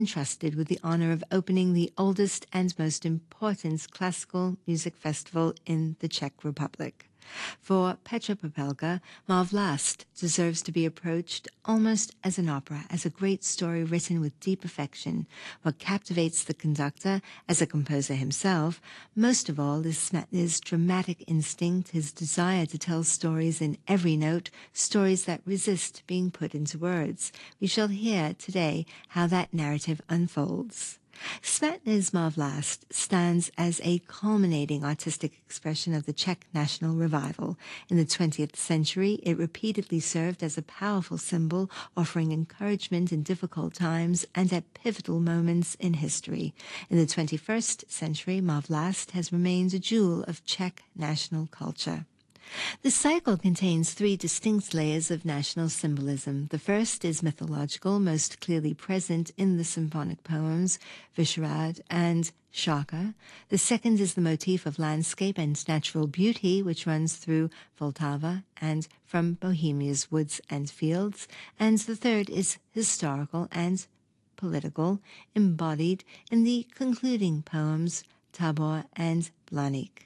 entrusted with the honor of opening the oldest and most important classical music festival in the Czech Republic. For Petra Popelka, Má Vlast deserves to be approached almost as an opera, as a great story written with deep affection. What captivates the conductor, as a composer himself, most of all is Smetana's dramatic instinct, his desire to tell stories in every note, stories that resist being put into words. We shall hear today how that narrative unfolds. Smetana's Má Vlast stands as a culminating artistic expression of the Czech national revival. In the 20th century, it repeatedly served as a powerful symbol, offering encouragement in difficult times and at pivotal moments in history. In the 21st century, Má Vlast has remained a jewel of Czech national culture. The cycle contains three distinct layers of national symbolism. The first is mythological, most clearly present in the symphonic poems Vyšehrad and Šárka. The second is the motif of landscape and natural beauty, which runs through Vltava and from Bohemia's woods and fields. And the third is historical and political, embodied in the concluding poems Tábor and Blaník.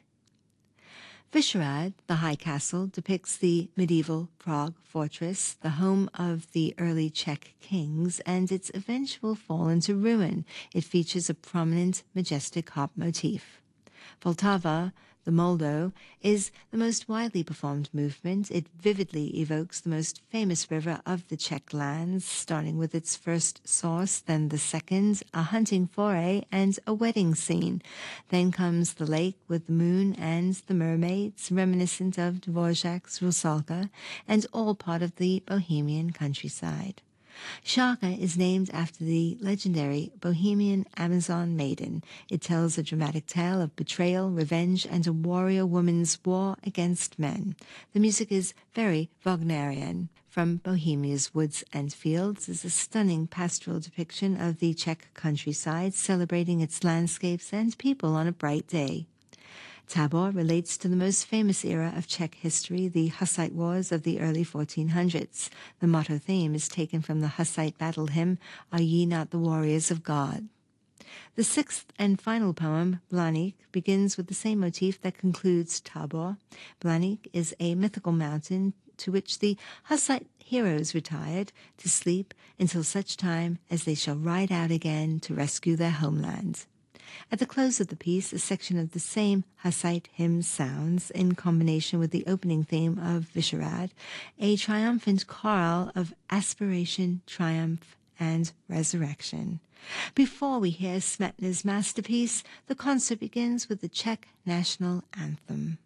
Vyšehrad, the high castle, depicts the medieval Prague fortress, the home of the early Czech kings, and its eventual fall into ruin. It features a prominent, majestic harp motif. Vltava, the Moldo, is the most widely performed movement. It vividly evokes the most famous river of the Czech lands, starting with its first source, then the second, a hunting foray, and a wedding scene. Then comes the lake with the moon and the mermaids, reminiscent of Dvořák's Rusalka, and all part of the Bohemian countryside. Šárka is named after the legendary Bohemian Amazon maiden. It tells a dramatic tale of betrayal, revenge, and a warrior woman's war against men. The music is very Wagnerian. From Bohemia's woods and fields is a stunning pastoral depiction of the Czech countryside, celebrating its landscapes and people on a bright day. Tábor relates to the most famous era of Czech history, the Hussite Wars of the early 1400s. The motto theme is taken from the Hussite battle hymn, Are Ye Not the Warriors of God? The sixth and final poem, Blaník, begins with the same motif that concludes Tábor. Blaník is a mythical mountain to which the Hussite heroes retired to sleep until such time as they shall ride out again to rescue their homeland. At the close of the piece, a section of the same Hussite hymn sounds, in combination with the opening theme of Vyšehrad, a triumphant chorale of aspiration, triumph, and resurrection. Before we hear Smetana's masterpiece, the concert begins with the Czech national anthem.